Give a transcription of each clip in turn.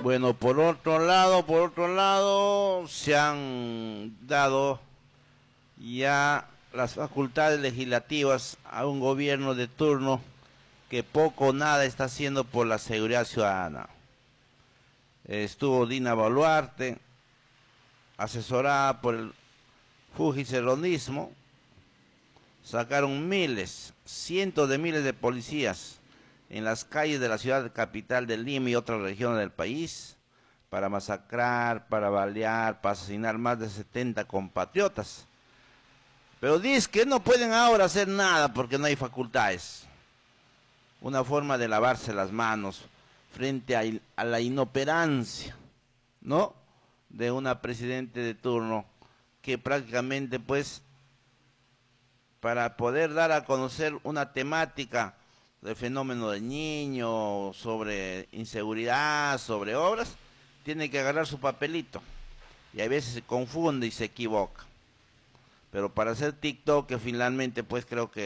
Bueno, por otro lado, se han dado ya las facultades legislativas a un gobierno de turno que poco o nada está haciendo por la seguridad ciudadana. Estuvo Dina Boluarte, asesorada por el fujiceronismo, sacaron miles, cientos de miles de policías en las calles de la ciudad capital de Lima y otras regiones del país para masacrar, para balear, para asesinar más de 70 compatriotas. Pero dice que no pueden ahora hacer nada porque no hay facultades. Una forma de lavarse las manos frente a la inoperancia, ¿no?, de una presidente de turno que prácticamente, pues, para poder dar a conocer una temática del fenómeno del niño, sobre inseguridad, sobre obras, tiene que agarrar su papelito. Y a veces se confunde y se equivoca. Pero para hacer TikTok, que finalmente, pues, creo que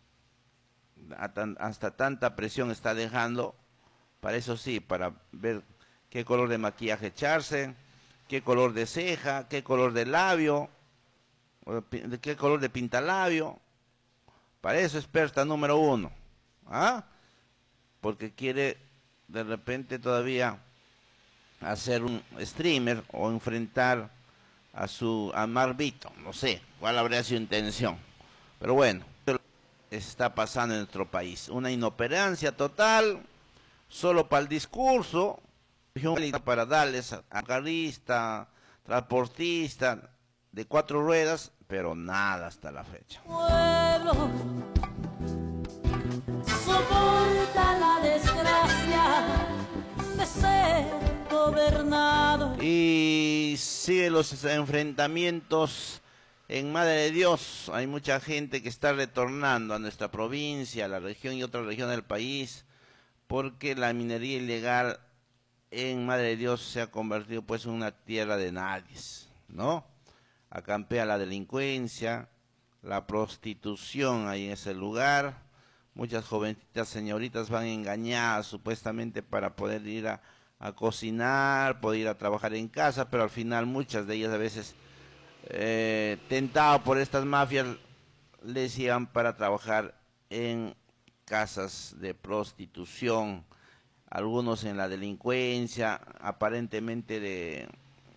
hasta tanta presión está dejando, para eso sí, para ver qué color de maquillaje echarse, qué color de ceja, qué color de labio, qué color de pintalabio. Para eso experta número uno, ¿ah? Porque quiere de repente todavía hacer un streamer o enfrentar a Marvito, no sé cuál habría sido su intención, pero bueno, está pasando en nuestro país, una inoperancia total, solo para el discurso, para darles a carrista, transportista de 4 ruedas, pero nada hasta la fecha. Pueblo, soporta la desgracia de ser gobernado. Y sigue los enfrentamientos en Madre de Dios. Hay mucha gente que está retornando a nuestra provincia, a la región y otras regiones del país, porque la minería ilegal en Madre de Dios se ha convertido, pues, en una tierra de nadies, ¿no? Acampea la delincuencia, la prostitución ahí en ese lugar. Muchas jovencitas, señoritas van engañadas supuestamente para poder ir a cocinar, poder ir a trabajar en casa, pero al final muchas de ellas a veces, tentadas por estas mafias, les llevan para trabajar en casas de prostitución, algunos en la delincuencia, aparentemente de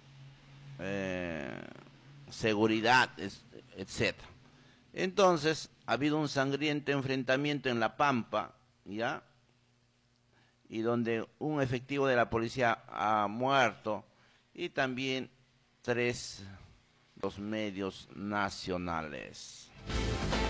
seguridad, etcétera. Entonces, ha habido un sangriento enfrentamiento en La Pampa, ¿ya?, y donde un efectivo de la policía ha muerto, y también 3 los medios nacionales.